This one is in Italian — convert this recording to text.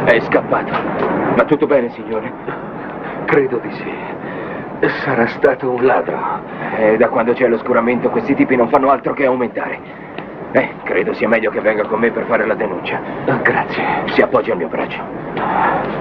È scappato. Va tutto bene, signore? Credo di sì. Sarà stato un ladro. Da quando c'è l'oscuramento questi tipi non fanno altro che aumentare. Credo sia meglio che venga con me per fare la denuncia. Grazie. Si appoggia al mio braccio.